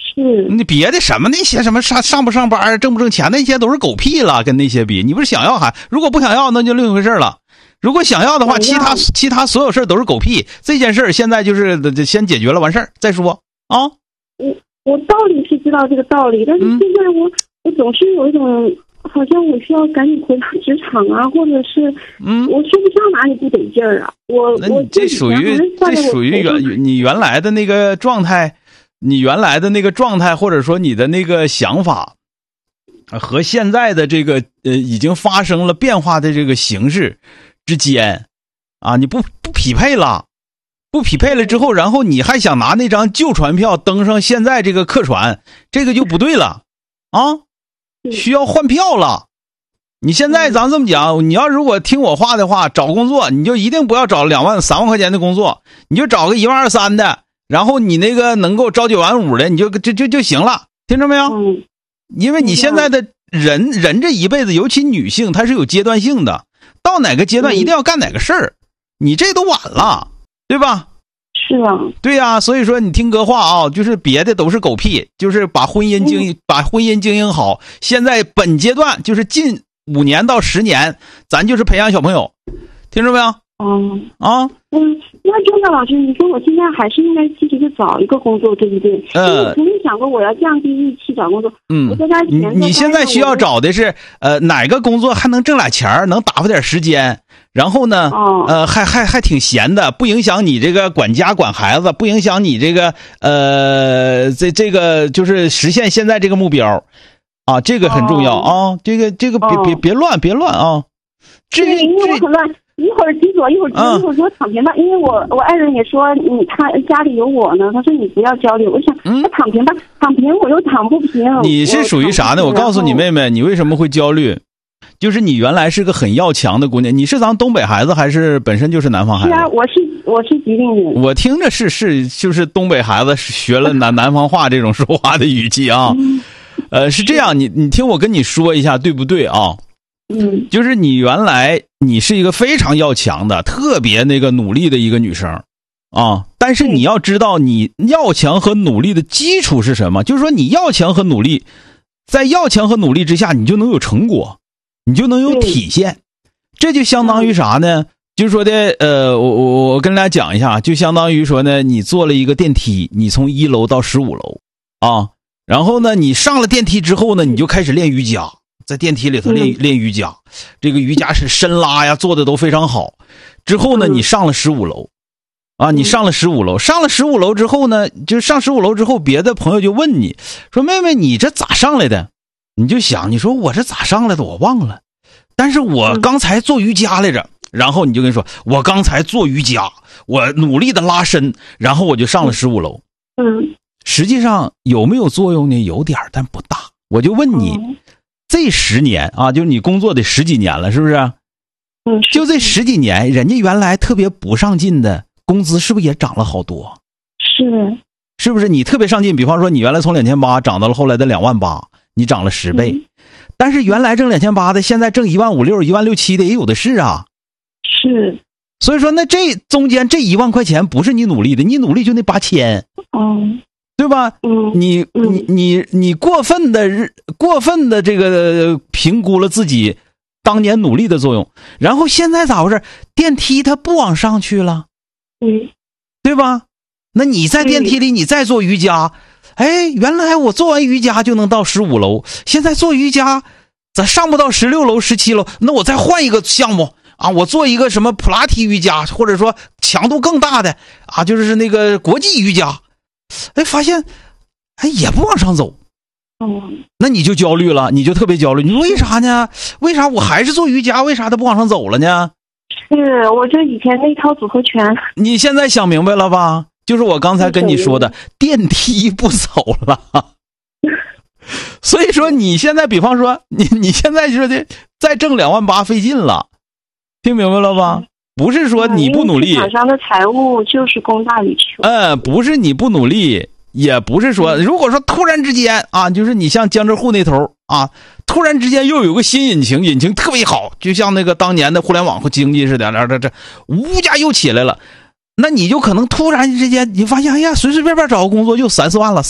是你别的什么那些什么上不上班挣不挣钱那些都是狗屁了，跟那些比，你不是想要还如果不想要那就另一回事了。如果想要的话，其他所有事都是狗屁。这件事现在就是先解决了完事儿再说啊。 我道理是知道这个道理，但是现在我总是有一种好像我需要赶紧回到职场啊，或者是我说不上哪里不得劲儿啊。我这属于你原来的那个状态，或者说你的那个想法和现在的这个已经发生了变化的这个形式之间啊，你不匹配了。不匹配了之后，然后你还想拿那张旧船票登上现在这个客船，这个就不对了啊！需要换票了。你现在咱这么讲，你要如果听我话的话，找工作你就一定不要找2万3万块钱的工作，你就找个1万2、3的，然后你那个能够朝9晚5的，你就行了，听着没有？因为你现在的人这一辈子，尤其女性，她是有阶段性的，到哪个阶段一定要干哪个事儿，你这都晚了。对吧？ 是啊， 对呀，所以说你听哥话啊，就是别的都是狗屁，就是把婚姻经营好。现在本阶段就是近5年到10年，咱就是培养小朋友，听着没有？那钟晓老师，你说我现在还是应该积极的找一个工作，对不对？我曾经想过我要降低预期找工作。我在家你现在需要找的是哪个工作还能挣点钱，能打发点时间，然后呢还挺闲的，不影响你这个管家管孩子，不影响你这个这个就是实现现在这个目标啊，这个很重要啊，这个别乱啊， 因为我很乱。一会儿极左，一会儿极右，一会儿说躺平吧。因为我爱人也说他家里有我呢，他说你不要焦虑。我想他躺平吧，躺平我又躺不平。 你是属于啥呢？我告诉你妹妹，你为什么会焦虑？就是你原来是个很要强的姑娘。你是咱东北孩子还是本身就是南方孩子？ 是啊，我是吉林人。 我听着就是东北孩子学了南方话这种说话的语气啊。是这样，你听我跟你说一下，对不对啊？就是你原来你是一个非常要强的特别那个努力的一个女生啊，但是你要知道你要强和努力的基础是什么，就是说你要强和努力，在要强和努力之下你就能有成果，你就能有体现。这就相当于啥呢？就是说的我跟大家讲一下，就相当于说呢，你坐了一个电梯，你从1楼到15楼啊，然后呢你上了电梯之后呢，你就开始练瑜伽，在电梯里头练瑜伽，这个瑜伽是深拉呀，做的都非常好。之后呢，你上了15楼，啊，你上了15楼，上了15楼之后呢，就是上15楼之后，别的朋友就问你说：“妹妹，你这咋上来的？”你就想，你说我这咋上来的？我忘了，但是我刚才做瑜伽来着。然后你就跟你说，我刚才做瑜伽，我努力的拉伸，然后我就上了15楼。实际上有没有作用呢？有点，但不大。我就问你。这10年啊，就是你工作得10几年了，是不是？就这10几年，人家原来特别不上进的工资是不是也涨了好多？是不是？你特别上进，比方说你原来从2800涨到了后来的2万8，你涨了10倍。但是原来挣2800的，现在挣15600、16700的也有的是啊。所以说，那这中间这1万块钱不是你努力的，你努力就那8000。对吧？你过分的这个评估了自己当年努力的作用，然后现在咋回事？电梯它不往上去了，对吧？那你在电梯里你再做瑜伽，原来我做完瑜伽就能到15楼，现在做瑜伽咋上不到16楼、17楼？那我再换一个项目啊，我做一个什么普拉提瑜伽，或者说强度更大的啊，就是那个国际瑜伽。发现也不往上走，那你就焦虑了，你就特别焦虑。你说为啥呢？为啥我还是做瑜伽，为啥它不往上走了呢？ 是我这以前那套组合拳。 你现在想明白了吧？就是我刚才跟你说的，电梯不走了。所以说你现在比方说你现在说的再挣2万8费劲了，听明白了吧？不是说你不努力， 市场上的财务就是供大于求。 不是你不努力，也不是说，如果说突然之间啊，就是你像江浙沪那头啊，突然之间又有个新引擎特别好，就像那个当年的互联网经济似的，这物价又起来了，那你就可能突然之间你发现，随随便便找个工作就3、4万了。